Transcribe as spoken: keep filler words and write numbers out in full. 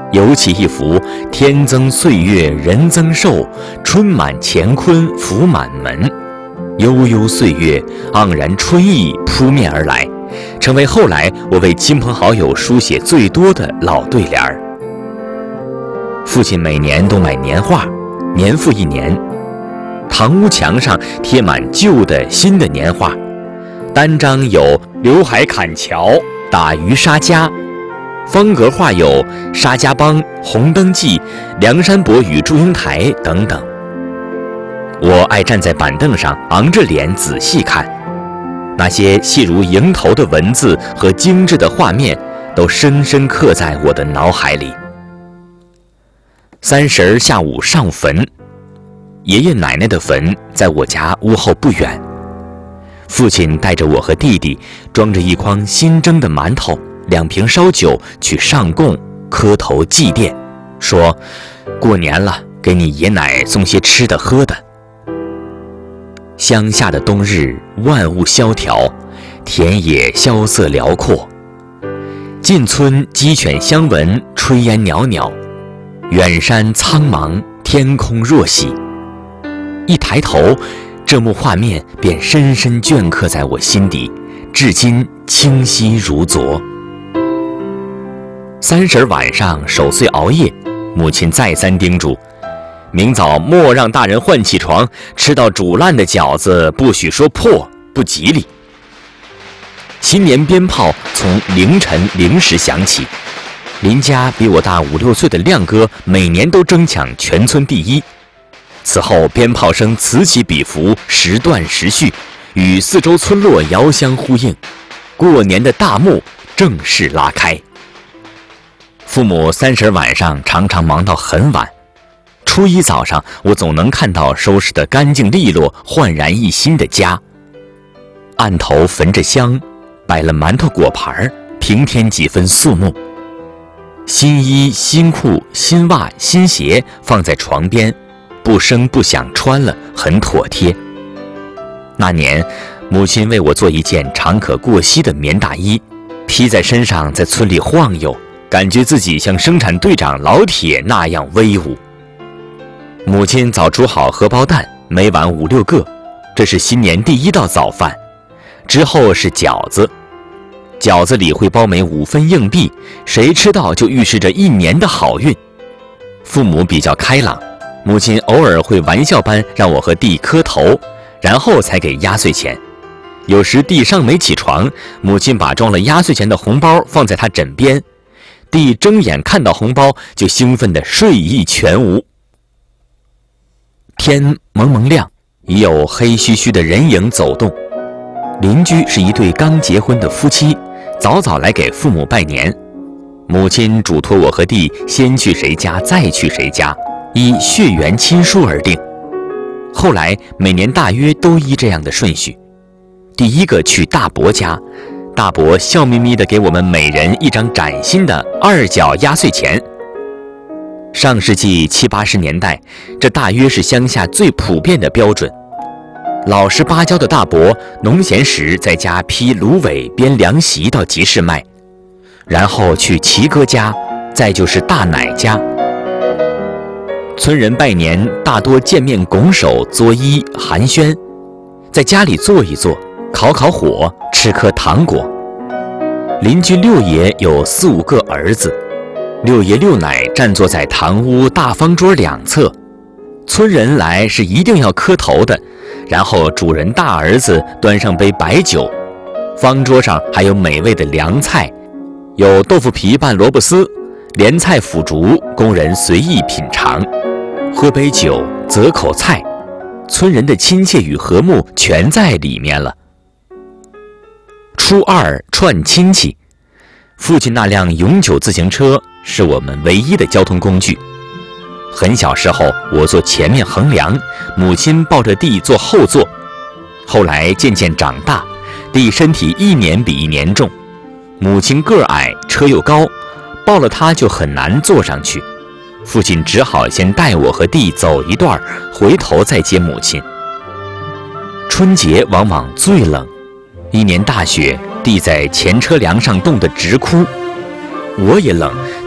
尤其一幅天增岁月人增寿，春满乾坤福满门，悠悠岁月，盎然春意扑面而来，成为后来我为亲朋好友书写最多的老对联儿。父亲每年都买年画，年复一年，堂屋墙上贴满旧的新的年画，单张有刘海砍樵、打鱼杀家，方格画有沙家浜、红灯记、梁山伯与祝英台等等。我爱站在板凳上，昂着脸仔细看，那些细如蝇头的文字和精致的画面，都深深刻在我的脑海里。三十儿下午上坟，爷爷奶奶的坟在我家屋后不远。父亲带着我和弟弟，装着一筐新蒸的馒头，两瓶烧酒去上供磕头祭奠，说过年了，给你爷奶送些吃的喝的。乡下的冬日，万物萧条，田野萧瑟辽阔，近村鸡犬相闻，炊烟袅袅，远山苍茫，天空若洗。一抬头，这幕画面便深深镌刻在我心底，至今清晰如昨。三十儿晚上守岁熬夜，母亲再三叮嘱，明早莫让大人唤起床，吃到煮烂的饺子不许说破，不吉利。新年鞭炮从凌晨零时响起，邻家比我大五六岁的亮哥每年都争抢全村第一。此后鞭炮声此起彼伏，时断时续，与四周村落遥相呼应，过年的大幕正式拉开。父母三十晚上常常忙到很晚，初一早上我总能看到收拾得干净利落、焕然一新的家。案头焚着香，摆了馒头果盘，平添几分肃穆。新衣新裤新袜新鞋放在床边，不声不响穿了，很妥帖。那年母亲为我做一件常可过膝的棉大衣，披在身上在村里晃悠，感觉自己像生产队长老铁那样威武。母亲早煮好荷包蛋，每晚五六个，这是新年第一道早饭。之后是饺子，饺子里会包每五分硬币，谁吃到就预示着一年的好运。父母比较开朗，母亲偶尔会玩笑般让我和弟磕头，然后才给压岁钱。有时弟尚没起床，母亲把装了压岁钱的红包放在他枕边，弟睁眼看到红包就兴奋得睡意全无。天蒙蒙亮，已有黑须须的人影走动。邻居是一对刚结婚的夫妻，早早来给父母拜年。母亲嘱托我和弟先去谁家再去谁家，依血缘亲疏而定。后来每年大约都依这样的顺序。第一个去大伯家，大伯笑眯眯地给我们每人一张崭新的二角压岁钱。上世纪七八十年代，这大约是乡下最普遍的标准。老实巴交的大伯农闲时在家劈芦苇编凉席到集市卖，然后去齐哥家，再就是大奶家。村人拜年大多见面拱手作揖寒暄，在家里坐一坐，烤烤火，吃颗糖果。邻居六爷有四五个儿子，六爷六奶站坐在堂屋大方桌两侧，村人来是一定要磕头的，然后主人大儿子端上杯白酒，方桌上还有美味的凉菜，有豆腐皮拌萝卜丝，莲菜腐竹，供人随意品尝。喝杯酒，择口菜，村人的亲切与和睦全在里面了。初二串亲戚，父亲那辆永久自行车是我们唯一的交通工具。很小时候，我坐前面横梁，母亲抱着弟坐后座。后来渐渐长大，弟身体一年比一年重，母亲个矮，车又高，抱了他就很难坐上去。父亲只好先带我和弟走一段，回头再接母亲。春节往往最冷，一年大雪，弟在前车梁上冻得直哭。我也冷，